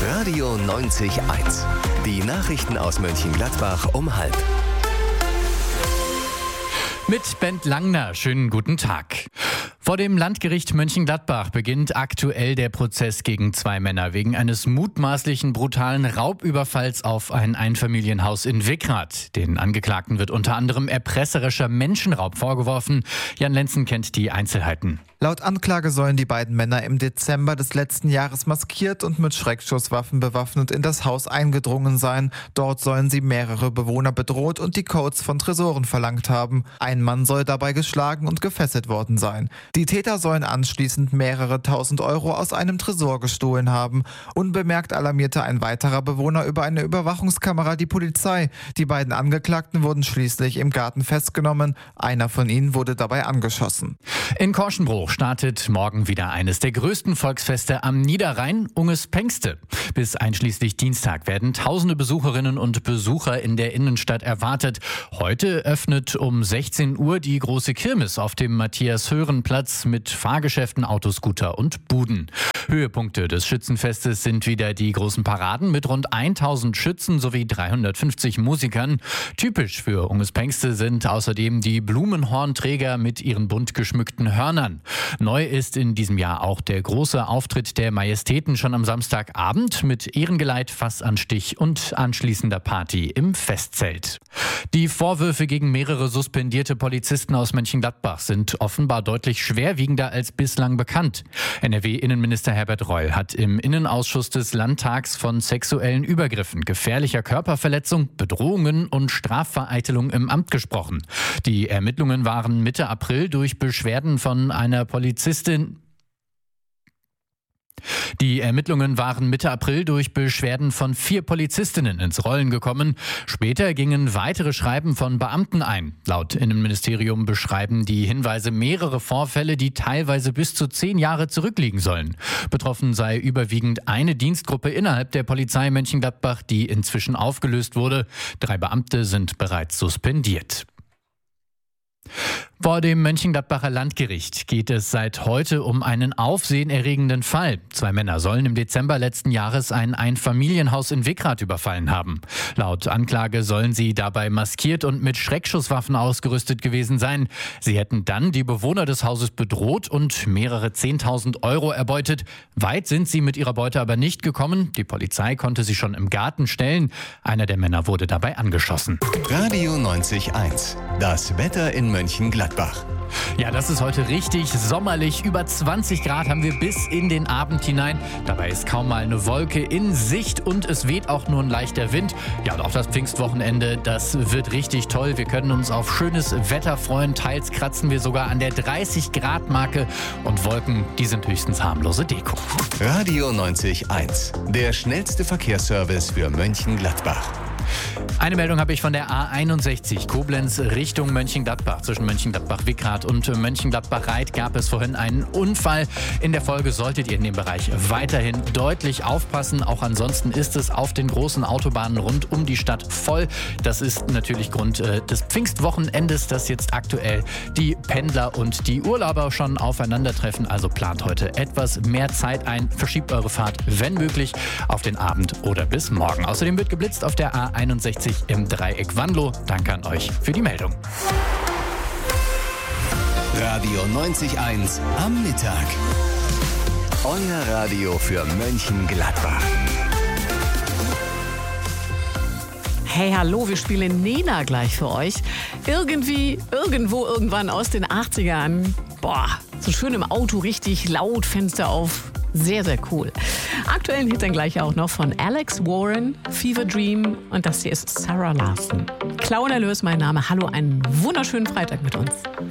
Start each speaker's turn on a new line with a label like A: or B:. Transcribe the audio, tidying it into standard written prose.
A: Radio 90.1. Die Nachrichten aus Mönchengladbach um 12:30.
B: Mit Bent Langner, schönen guten Tag. Vor dem Landgericht Mönchengladbach beginnt aktuell der Prozess gegen 2 Männer wegen eines mutmaßlichen brutalen Raubüberfalls auf ein Einfamilienhaus in Wickrath. Den Angeklagten wird unter anderem erpresserischer Menschenraub vorgeworfen. Jan Lenzen kennt die Einzelheiten.
C: Laut Anklage sollen die beiden Männer im Dezember des letzten Jahres maskiert und mit Schreckschusswaffen bewaffnet in das Haus eingedrungen sein. Dort sollen sie mehrere Bewohner bedroht und die Codes von Tresoren verlangt haben. Ein Mann soll dabei geschlagen und gefesselt worden sein. Die Täter sollen anschließend mehrere tausend Euro aus einem Tresor gestohlen haben. Unbemerkt alarmierte ein weiterer Bewohner über eine Überwachungskamera die Polizei. Die beiden Angeklagten wurden schließlich im Garten festgenommen. Einer von ihnen wurde dabei angeschossen.
B: In Korschenbruch startet morgen wieder eines der größten Volksfeste am Niederrhein, Unges Pengste. Bis einschließlich Dienstag werden tausende Besucherinnen und Besucher in der Innenstadt erwartet. Heute öffnet um 16 Uhr die große Kirmes auf dem Matthias-Hören-Platz mit Fahrgeschäften, Autoscooter und Buden. Höhepunkte des Schützenfestes sind wieder die großen Paraden mit rund 1000 Schützen sowie 350 Musikern. Typisch für Unges Pengste sind außerdem die Blumenhornträger mit ihren bunt geschmückten Hörnern. Neu ist in diesem Jahr auch der große Auftritt der Majestäten schon am Samstagabend mit Ehrengeleit, Fassanstich und anschließender Party im Festzelt. Die Vorwürfe gegen mehrere suspendierte Polizisten aus Mönchengladbach sind offenbar deutlich schwerwiegender als bislang bekannt. NRW-Innenminister Herbert Reul hat im Innenausschuss des Landtags von sexuellen Übergriffen, gefährlicher Körperverletzung, Bedrohungen und Strafvereitelung im Amt gesprochen. Die Ermittlungen waren Mitte April durch Beschwerden von einer Polizistin von 4 Polizistinnen ins Rollen gekommen. Später gingen weitere Schreiben von Beamten ein. Laut Innenministerium beschreiben die Hinweise mehrere Vorfälle, die teilweise bis zu 10 Jahre zurückliegen sollen. Betroffen sei überwiegend eine Dienstgruppe innerhalb der Polizei Mönchengladbach, die inzwischen aufgelöst wurde. 3 Beamte sind bereits suspendiert. Vor dem Mönchengladbacher Landgericht geht es seit heute um einen aufsehenerregenden Fall. 2 Männer sollen im Dezember letzten Jahres ein Einfamilienhaus in Wickrath überfallen haben. Laut Anklage sollen sie dabei maskiert und mit Schreckschusswaffen ausgerüstet gewesen sein. Sie hätten dann die Bewohner des Hauses bedroht und mehrere 10.000 Euro erbeutet. Weit sind sie mit ihrer Beute aber nicht gekommen. Die Polizei konnte sie schon im Garten stellen. Einer der Männer wurde dabei angeschossen.
A: Radio 90.1. Das Wetter in Mönchengladbach.
B: Ja, das ist heute richtig sommerlich. Über 20 Grad haben wir bis in den Abend hinein. Dabei ist kaum mal eine Wolke in Sicht und es weht auch nur ein leichter Wind. Ja, und auch das Pfingstwochenende, das wird richtig toll. Wir können uns auf schönes Wetter freuen. Teils kratzen wir sogar an der 30-Grad-Marke und Wolken, die sind höchstens harmlose Deko.
A: Radio 90.1. Der schnellste Verkehrsservice für Mönchengladbach.
B: Eine Meldung habe ich von der A61 Koblenz Richtung Mönchengladbach. Zwischen Mönchengladbach-Wickrath und Mönchengladbach-Reit gab es vorhin einen Unfall. In der Folge solltet ihr in dem Bereich weiterhin deutlich aufpassen. Auch ansonsten ist es auf den großen Autobahnen rund um die Stadt voll. Das ist natürlich Grund des Pfingstwochenendes, dass jetzt aktuell die Pendler und die Urlauber schon aufeinandertreffen. Also plant heute etwas mehr Zeit ein. Verschiebt eure Fahrt, wenn möglich, auf den Abend oder bis morgen. Außerdem wird geblitzt auf der A61 im Dreieck Wanlo. Danke an euch für die Meldung.
A: Radio 90.1 am Mittag. Euer Radio für Mönchengladbach.
D: Hey, hallo, wir spielen Nena gleich für euch. Irgendwo, irgendwann aus den 80ern. Boah, so schön im Auto, richtig laut, Fenster auf. Sehr, sehr cool. Aktuellen Hit dann gleich auch noch von Alex Warren, Fever Dream und das hier ist Sarah Larson. Claudia Lös, mein Name. Hallo, einen wunderschönen Freitag mit uns.